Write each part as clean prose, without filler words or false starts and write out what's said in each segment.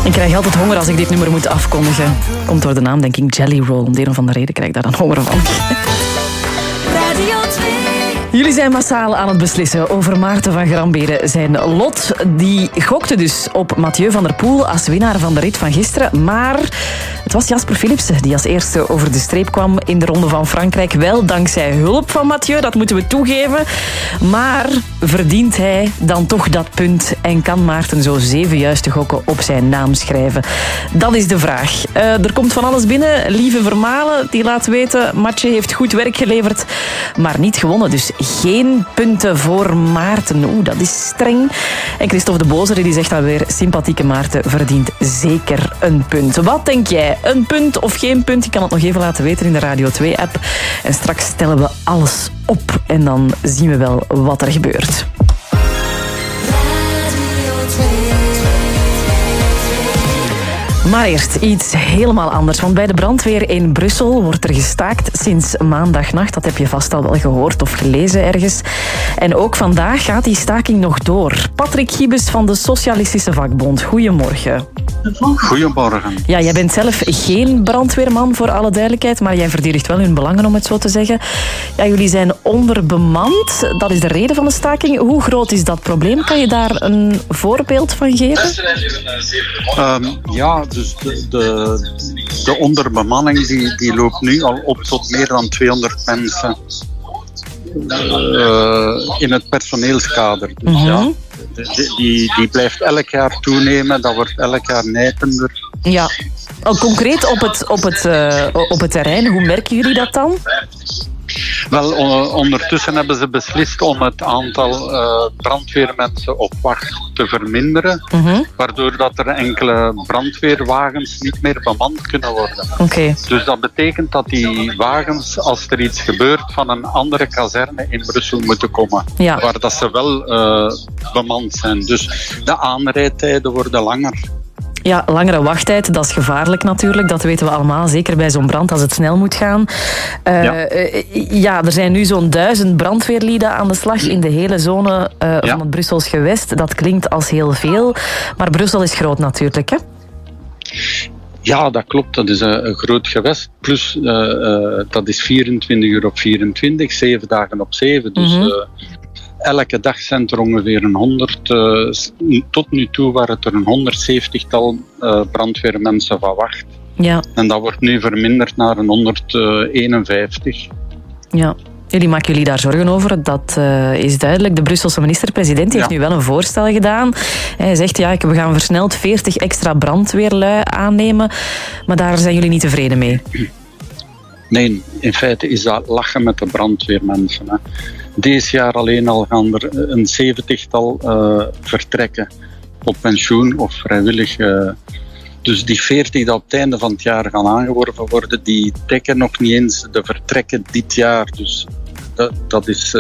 Ik krijg altijd honger als ik dit nummer moet afkondigen. Komt door de naam, denk ik, Jelly Roll. Om de een of andere reden krijg ik daar dan honger van. Radio 2. Jullie zijn massaal aan het beslissen over Maarten van Gramberen. Zijn lot, die gokte dus op Mathieu van der Poel als winnaar van de rit van gisteren. Maar het was Jasper Philipsen die als eerste over de streep kwam in de Ronde van Frankrijk. Wel dankzij hulp van Mathieu, dat moeten we toegeven. Maar verdient hij dan toch dat punt en kan Maarten zo 7 juiste gokken op zijn naam schrijven? Dat is de vraag. Er komt van alles binnen. Lieve Vermalen, die laat weten, Mathieu heeft goed werk geleverd, maar niet gewonnen. Dus geen punten voor Maarten. Oeh, dat is streng. En Christophe de Bozere die zegt dan weer, sympathieke Maarten verdient zeker een punt. Wat denk jij? Een punt of geen punt? Je kan het nog even laten weten in de Radio 2-app. En straks stellen we alles op en dan zien we wel wat er gebeurt. Maar eerst iets helemaal anders. Want bij de brandweer in Brussel wordt er gestaakt sinds maandagnacht. Dat heb je vast al wel gehoord of gelezen ergens. En ook vandaag gaat die staking nog door. Patrick Giebes van de Socialistische Vakbond. Goedemorgen. Goedemorgen. Ja, jij bent zelf geen brandweerman, voor alle duidelijkheid. Maar jij verdedigt wel hun belangen, om het zo te zeggen. Ja, jullie zijn onderbemand. Dat is de reden van de staking. Hoe groot is dat probleem? Kan je daar een voorbeeld van geven? Ja, dus de onderbemanning die loopt nu al op tot meer dan 200 mensen in het personeelskader. Dus ja, die blijft elk jaar toenemen, dat wordt elk jaar nijpender. Ja. Concreet op het terrein, hoe merken jullie dat dan? Wel, ondertussen hebben ze beslist om het aantal brandweermensen op wacht te verminderen, waardoor dat er enkele brandweerwagens niet meer bemand kunnen worden. Okay. Dus dat betekent dat die wagens, als er iets gebeurt, van een andere kazerne in Brussel moeten komen, waar dat ze wel bemand zijn. Dus de aanrijdtijden worden langer. Ja, langere wachttijd, dat is gevaarlijk natuurlijk. Dat weten we allemaal, zeker bij zo'n brand als het snel moet gaan. Ja, er zijn nu zo'n 1000 brandweerlieden aan de slag in de hele zone van het Brussels gewest. Dat klinkt als heel veel, maar Brussel is groot natuurlijk, hè? Ja, dat klopt. Dat is een groot gewest. Plus, dat is 24 uur op 24, 7 dagen op 7. Dus elke dag zijn er ongeveer een 100. Tot nu toe waren het er een 170-tal brandweermensen van wacht. Ja. En dat wordt nu verminderd naar een 151. Ja. Jullie maken jullie daar zorgen over, dat is duidelijk. De Brusselse minister-president heeft nu wel een voorstel gedaan. Hij zegt, we gaan versneld 40 extra brandweerlui aannemen. Maar daar zijn jullie niet tevreden mee? Nee, in feite is dat lachen met de brandweermensen. Hè. Deze jaar alleen al gaan er een 70-tal vertrekken op pensioen of vrijwillig. Dus die 40 die op het einde van het jaar gaan aangeworven worden, die dekken nog niet eens de vertrekken dit jaar. Dus dat is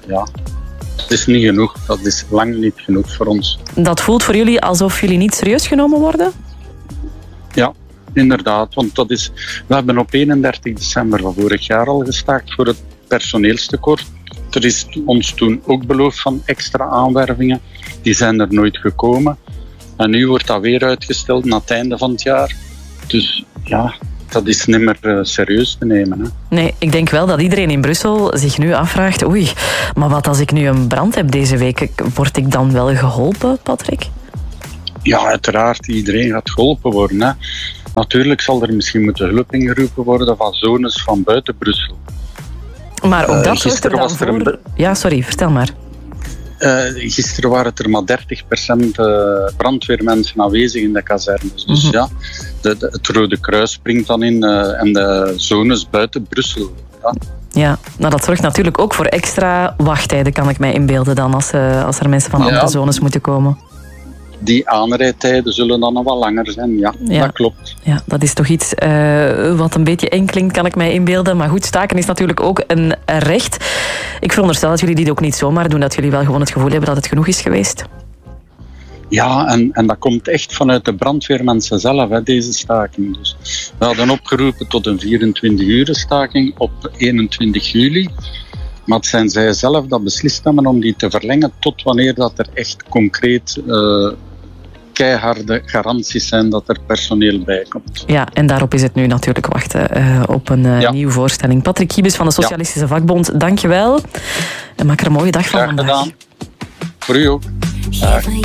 niet genoeg. Dat is lang niet genoeg voor ons. Dat voelt voor jullie alsof jullie niet serieus genomen worden? Ja, inderdaad. Want we hebben op 31 december van vorig jaar al gestaakt voor het personeelstekort. Er is ons toen ook beloofd van extra aanwervingen. Die zijn er nooit gekomen. En nu wordt dat weer uitgesteld na het einde van het jaar. Dus ja, dat is niet meer serieus te nemen. Hè. Nee, ik denk wel dat iedereen in Brussel zich nu afvraagt, oei, maar wat als ik nu een brand heb deze week? Word ik dan wel geholpen, Patrick? Ja, uiteraard. Iedereen gaat geholpen worden. Hè. Natuurlijk zal er misschien moeten hulp ingeroepen worden van zones van buiten Brussel. Maar ook dat zorgt er dan voor... Ja, sorry, vertel maar. Gisteren waren er maar 30% brandweermensen aanwezig in de kazernes. Dus het Rode Kruis springt dan in en de zones buiten Brussel. Ja, nou dat zorgt natuurlijk ook voor extra wachttijden, kan ik mij inbeelden dan, als er mensen van andere zones moeten komen. Die aanrijdtijden zullen dan nog wel langer zijn, ja, dat klopt. Ja, dat is toch iets wat een beetje eng klinkt, kan ik mij inbeelden. Maar goed, staken is natuurlijk ook een recht. Ik veronderstel dat jullie dit ook niet zomaar doen, dat jullie wel gewoon het gevoel hebben dat het genoeg is geweest. Ja, en dat komt echt vanuit de brandweermensen zelf, hè, deze staking. Dus we hadden opgeroepen tot een 24-uur staking op 21 juli. Maar het zijn zij zelf dat beslist hebben om die te verlengen tot wanneer dat er echt concreet keiharde garanties zijn dat er personeel bij komt. Ja, en daarop is het nu natuurlijk wachten op een nieuwe voorstelling. Patrick Giebes van de Socialistische Vakbond, dank je wel. En maak er een mooie dag van vandaag. Graag gedaan. Voor u ook. Geef me